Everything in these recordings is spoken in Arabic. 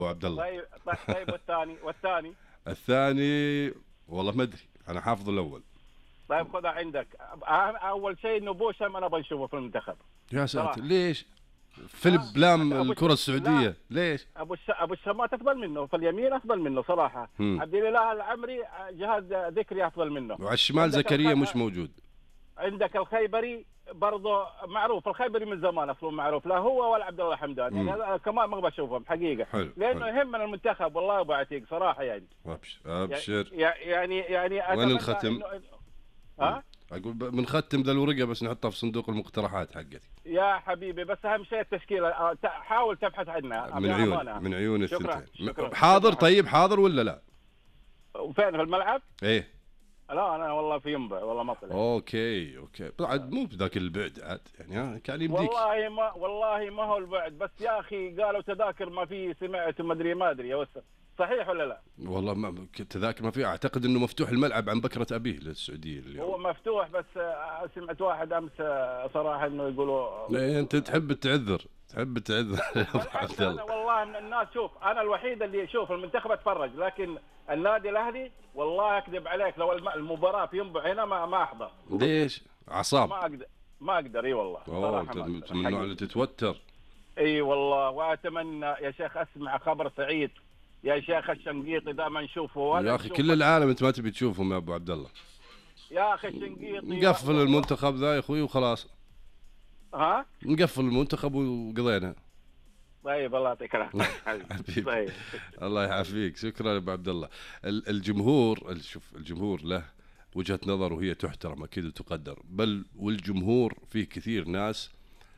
ابو عبد الله. طيب طيب، والثاني الثاني والله ما ادري، انا حافظ الاول. طيب خذها عندك. اول شيء انه بوشم انا بنشوفه في المنتخب يا ساتر، صراحه. ليش؟ فيليب لام الكرة لا، السعودية ليش؟ ابو الشمات افضل منه، في اليمين افضل منه صراحه. هم. عبد الاله العمري جهاد ذكري افضل منه. وعلى الشمال عندك زكريا مش موجود. عندك الخيبري برضه معروف، الخيبري من زمان اصلا معروف، لا هو ولا عبد الله حمدان، يعني هذا كمان ما بشوفهم حقيقه. حلو لانه حلو. يهمنا المنتخب والله ابو عتيق صراحه يعني. ابشر ابشر. يعني وين اتمنى الختم؟ ها اقول بنختم ذا الورقة بس نحطها في صندوق المقترحات حقتي. يا حبيبي، بس اهم شيء التشكيله، حاول تبحث عنها من عيون من عيون شكرا الثنتين. شكرا حاضر. شكرا. طيب حاضر ولا لا؟ وفين في الملعب؟ ايه. لا انا والله في ينبع والله ما طلع. اوكي بعد مو بذاك البعد عاد يعني، كان يمديك. والله ما هو البعد، بس يا اخي قالوا تذاكر ما في، سمعت ما ادري يا وسع، صحيح ولا لا؟ والله ما تذاكر ما في، اعتقد انه مفتوح الملعب عن بكرة ابيه للسعودية اليوم. هو مفتوح، بس سمعت واحد امس صراحه انه يقولوا إيه، انت تحب تعذر يا ابو عبد انا الله. والله من الناس، شوف انا الوحيد اللي اشوف المنتخب اتفرج، لكن النادي الاهلي والله اكذب عليك لو المباراه في ينبع هنا ما احضر. ليش؟ اعصاب. ما اقدر اي والله صراحه انت من النوع اللي تتوتر. اي والله. واتمنى يا شيخ اسمع خبر سعيد يا شيخ الشنقيطي ذا ما نشوفه ولا يا اخي كل العالم انت ما تبي تشوفهم يا ابو عبد الله. يا اخي الشنقيطي نقفل المنتخب ذا يا اخوي وخلاص. ها نقفل المنتخب وقضينا. طيب الله يعطيك العافيه حبيبي. طيب. الله يعافيك، شكرا يا ابو عبد الله. الجمهور، شوف الجمهور له وجهة نظر وهي تحترم اكيد وتقدر، بل والجمهور فيه كثير ناس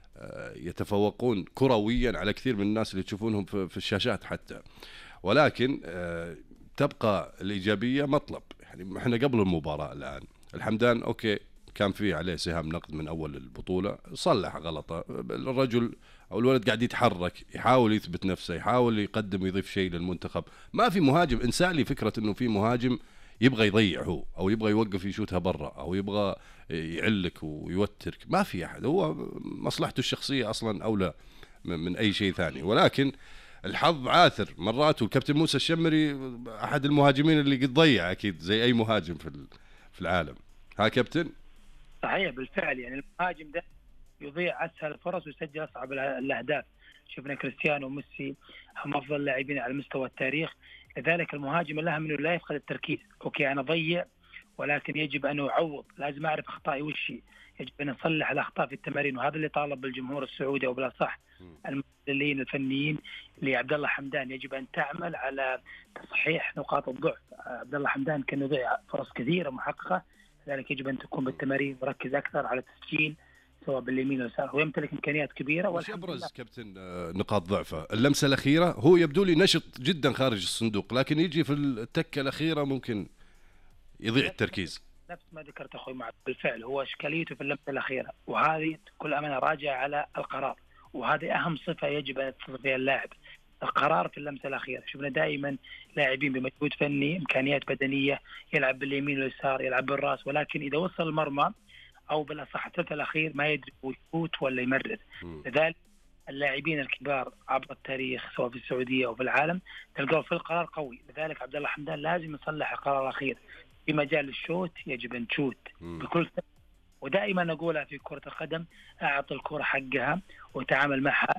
يتفوقون كرويا على كثير من الناس اللي تشوفونهم في الشاشات حتى، ولكن تبقى الإيجابية مطلب. يعني احنا قبل المباراة الآن الحمدان اوكي كان فيه عليه سهام نقد من اول البطولة، صلح غلطه الرجل او الولد، قاعد يتحرك يحاول يثبت نفسه، يحاول يقدم يضيف شيء للمنتخب. ما في مهاجم انسى لي فكرة انه في مهاجم يبغى يضيع هو، او يبغى يوقف يشوتها برا، او يبغى يعلك ويوترك. ما في احد، هو مصلحته الشخصية اصلا اولى من اي شيء ثاني. ولكن الحظ عاثر مرات، والكابتن موسى الشمري احد المهاجمين اللي قد ضيع اكيد زي اي مهاجم في العالم. ها كابتن؟ صحيح بالفعل، يعني المهاجم ده يضيع اسهل الفرص ويسجل اصعب الاهداف. شفنا كريستيانو وميسي هم افضل لاعبين على مستوى التاريخ، لذلك المهاجم الاهم انه لا يفقد التركيز. اوكي انا ضيع، ولكن يجب ان اعوض، لازم اعرف اخطائي وش هي، يجب ان اصلح الاخطاء في التمارين. وهذا اللي طالب بالجمهور السعودي، او بالاصح المدللين الفنيين لعبد الله حمدان، يجب ان تعمل على تصحيح نقاط الضعف. عبد الله حمدان كان يضيع فرص كثيره محققه، لذلك يجب ان تكون بالتمارين مركز اكثر على التسجيل سواء باليمين او اليسار. هو يمتلك امكانيات كبيره. وش ابرز كابتن نقاط ضعفه؟ اللمسه الاخيره هو يبدو لي نشط جدا خارج الصندوق، لكن يجي في التكه الاخيره ممكن يضيع التركيز. نفس ما ذكرت اخوي معك، بالفعل هو اشكاليته في اللمسه الاخيره، وهذه كل امانه راجع على القرار، وهذه اهم صفه يجب ان يتصف فيها اللاعب، القرار في اللمسه الاخيره. شفنا دائما لاعبين بمجهود فني، امكانيات بدنيه، يلعب باليمين واليسار، يلعب بالراس، ولكن اذا وصل المرمى او بالاصح الثلث الاخير ما يدري هو يفوت ولا يمرر. لذلك اللاعبين الكبار عبر التاريخ سواء في السعوديه او في العالم تلقاه في القرار قوي. لذلك عبد الله حمدان لازم يصلح القرار الاخير. في مجال الشوت يجب ان تشوت بكل سبب. ودائما اقولها في كره القدم، اعطي الكره حقها وتعامل معها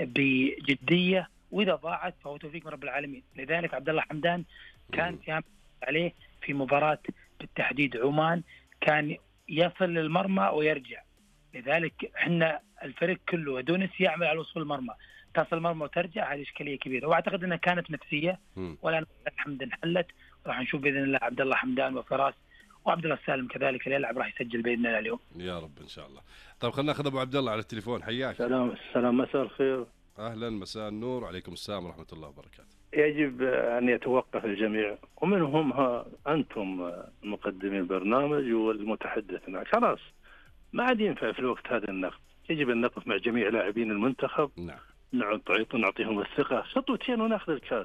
بجديه، واذا ضاعت فهو توفيق من رب العالمين. لذلك عبد الله حمدان كان في عليه في مباراه بالتحديد عمان، كان يصل للمرمى ويرجع. لذلك احنا الفريق كله ودونس يعمل على وصول المرمى، تصل المرمى وترجع، هذه اشكاليه كبيره. واعتقد انها كانت نفسيه، ولا الحمد انحلت. راح نشوف باذن الله عبد الله حمدان وفراس وعبد الله السالم كذلك اللي يلعب راح يسجل باذن الله اليوم يا رب ان شاء الله. طيب خلينا ناخذ ابو عبد الله على التليفون. حياك. سلام مساء الخير. اهلا مساء النور، وعليكم السلام ورحمه الله وبركاته. يجب ان يتوقف الجميع، ومنهم انتم مقدمي البرنامج والمتحدث معك. خلاص ما عاد ينفع في الوقت هذا النقد. يجب ان نقف مع جميع لاعبين المنتخب. نعم. نعطيهم الثقه، خطوتين وناخذ الكاس.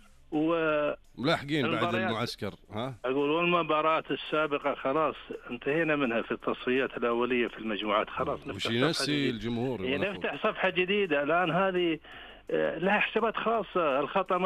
ملاحقين بعد المعسكر. ها اقول والمباراة السابقة خلاص انتهينا منها في التصفيات الاولية في المجموعات. خلاص وش ينسي الجمهور، نفتح صفحة جديدة. الان هذه لها حسابات خاصة. الخطأ